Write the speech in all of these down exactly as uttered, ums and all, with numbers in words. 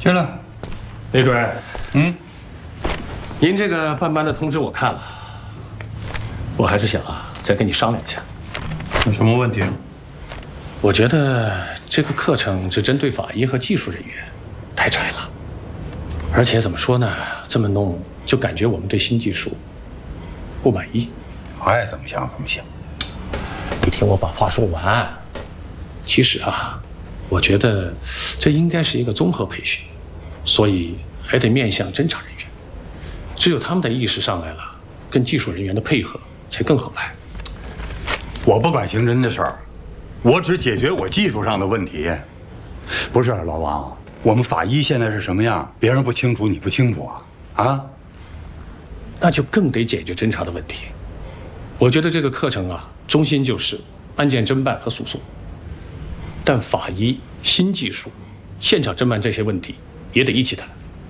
进来。 李主任， 嗯， 您这个办班的通知我看了，我还是想啊再跟你商量一下。 有什么问题？ 我觉得这个课程只针对法医和技术人员，太窄了。而且怎么说呢，这么弄就感觉我们对新技术不满意。 爱怎么想怎么想。 你听我把话说完。其实啊，我觉得这应该是一个综合培训，所以还得面向侦查人员。只有他们的意识上来了，跟技术人员的配合才更合拍。 我不管刑侦的事儿，我只解决我技术上的问题。不是老王，我们法医现在是什么样，别人不清楚，你不清楚啊？啊？ 那就更得解决侦查的问题。我觉得这个课程啊，中心就是案件侦办和诉讼。但法医、新技术、现场侦办这些问题也得一起谈。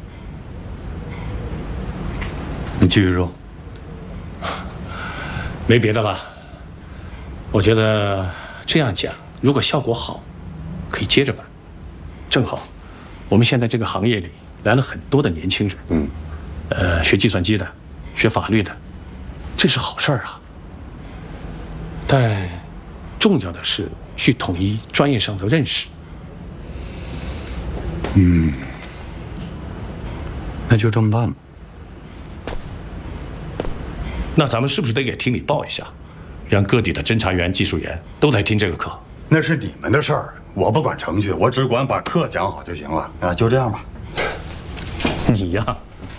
你继续说。 没别的了。我觉得这样讲，如果效果好，可以接着办。正好，我们现在这个行业里来了很多的年轻人，嗯，呃，学计算机的，学法律的，这是好事儿啊。但重要的是去统一专业上的认识。 嗯，那就这么办吧。 那咱们是不是得给厅里报一下，让各地的侦查员、技术员都来听这个课？ 那是你们的事儿，我不管程序，我只管把课讲好就行了啊！就这样吧。 你呀，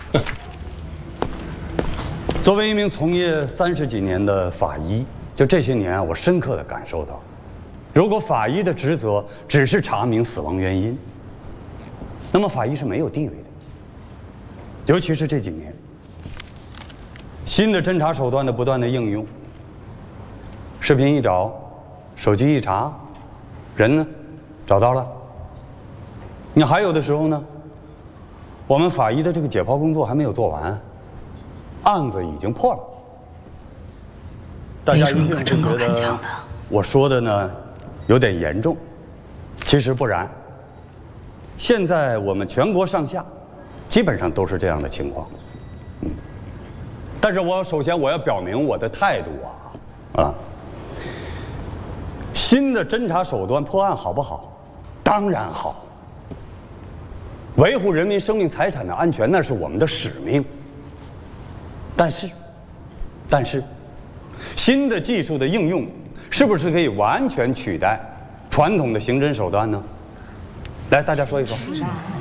作为一名从业三十几年的法医，就这些年啊，我深刻地感受到，如果法医的职责只是查明死亡原因，那么法医是没有地位的。尤其是这几年，新的侦查手段的不断的应用，视频一找，手机一查，人呢找到了。你还有的时候呢，我们法医的这个解剖工作还没有做完，案子已经破了。大家一定会觉得我说的呢有点严重，其实不然。现在我们全国上下基本上都是这样的情况。嗯，但是我首先我要表明我的态度啊啊！新的侦查手段破案好不好？当然好。维护人民生命财产的安全，那是我们的使命。但是，但是，新的技术的应用，是不是可以完全取代传统的刑侦手段呢？来，大家说一说。